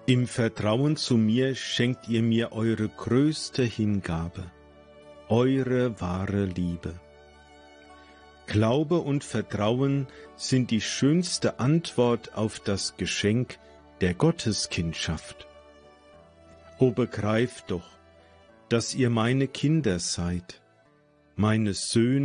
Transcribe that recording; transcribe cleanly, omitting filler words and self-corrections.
Im Vertrauen zu mir schenkt ihr mir eure größte Hingabe, eure wahre Liebe. Glaube und Vertrauen sind die schönste Antwort auf das Geschenk der Gotteskindschaft. O begreift doch, dass ihr meine Kinder seid, meine Söhne